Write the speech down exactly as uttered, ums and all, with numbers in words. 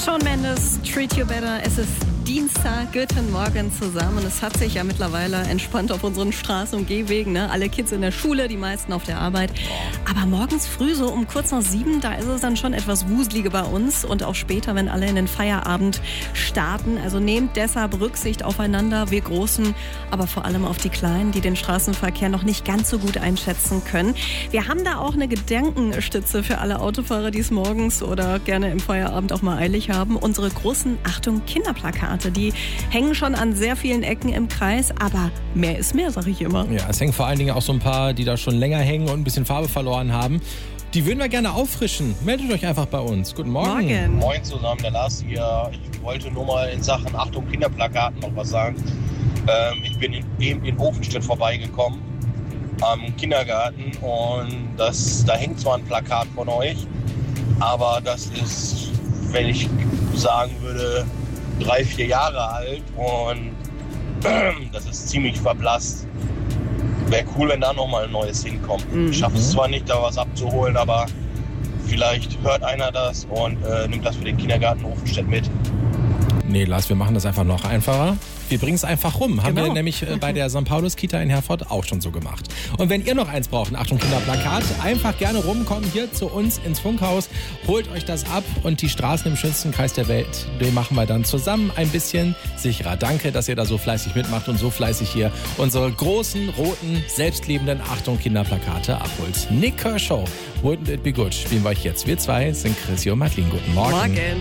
Shawn Mendes, Treat You Better. Es ist Dienstag, guten Morgen zusammen. Es hat sich ja mittlerweile entspannt auf unseren Straßen und Gehwegen. Ne? Alle Kids in der Schule, die meisten auf der Arbeit. Aber morgens früh, so um kurz nach sieben, da ist es dann schon etwas wuseliger bei uns. Und auch später, wenn alle in den Feierabend starten. Also nehmt deshalb Rücksicht aufeinander, wir Großen, aber vor allem auf die Kleinen, die den Straßenverkehr noch nicht ganz so gut einschätzen können. Wir haben da auch eine Gedankenstütze für alle Autofahrer, die es morgens oder gerne im Feierabend auch mal eilig haben. Unsere großen Achtung Kinderplakate. Die hängen schon an sehr vielen Ecken im Kreis, aber mehr ist mehr, sag ich immer. Ja, es hängen vor allen Dingen auch so ein paar, die da schon länger hängen und ein bisschen Farbe verloren haben. Die würden wir gerne auffrischen. Meldet euch einfach bei uns. Guten Morgen. Morgen. Moin zusammen, der Lars hier. Ich wollte nur mal in Sachen Achtung Kinderplakaten noch was sagen. Ähm, ich bin in, eben in Ofenstedt vorbeigekommen am Kindergarten und das, da hängt zwar ein Plakat von euch, aber das ist, wenn ich sagen würde, drei, vier Jahre alt und das ist ziemlich verblasst. Wäre cool, wenn da nochmal ein neues hinkommt. Mhm. Ich schaffe es zwar nicht, da was abzuholen, aber vielleicht hört einer das und äh, nimmt das für den Kindergarten Ofenstedt mit. Nee, Lars, wir machen das einfach noch einfacher. Wir bringen es einfach rum. Haben Genau. wir nämlich äh, bei der Sankt Paulus-Kita in Herford auch schon so gemacht. Und wenn ihr noch eins braucht, ein Achtung Kinderplakat, einfach gerne rumkommen hier zu uns ins Funkhaus. Holt euch das ab und die Straßen im schönsten Kreis der Welt, die machen wir dann zusammen ein bisschen sicherer. Danke, dass ihr da so fleißig mitmacht und so fleißig hier unsere großen, roten, selbstliebenden Achtung Kinderplakate abholt. Nick Kershaw, Wouldn't It Be Good, spielen wir euch jetzt. Wir zwei sind Chrissy und Madeline. Guten Morgen. Morgen.